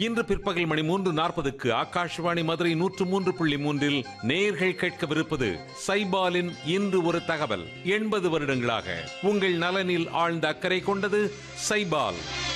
இன்று பிற்பகல் மணி 3:40க்கு ஆகாஷ்வாணி மதுரை 103.3 நேயர்கள் கேட்கவிருப்பது சைபாலின் இன்று ஒரு தகவல். 80 வருடங்களாக உங்கள் நலனில் ஆழ்ந்த அக்கறை கொண்டது சைபால்.